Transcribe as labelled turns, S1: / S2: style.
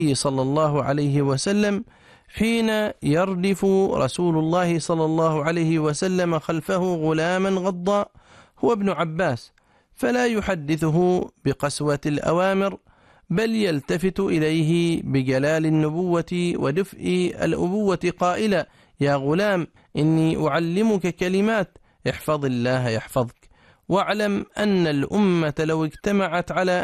S1: صلى الله عليه وسلم حين يردف رسول الله صلى الله عليه وسلم خلفه غلاما غضاء هو ابن عباس، فلا يحدثه بقسوة الأوامر، بل يلتفت إليه بجلال النبوة ودفء الأبوة قائلا: يا غلام، إني أعلمك كلمات، احفظ الله يحفظك، واعلم أن الأمة لو اجتمعت على